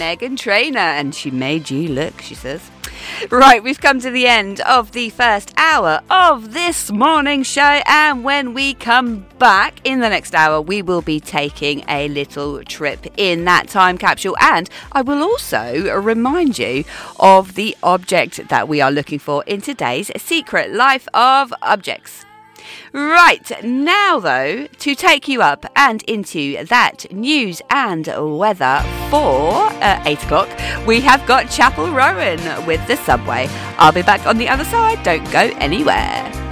Meghan Trainor, and she made you look, she says. Right, we've come to the end of the first hour of this morning show, and when we come back in the next hour, we will be taking a little trip in that time capsule, and I will also remind you of the object that we are looking for in today's Secret Life of Objects. Right, now though, to take you up and into that news and weather for 8 o'clock, we have got Chapel Rowan with the subway. I'll be back on the other side, don't go anywhere.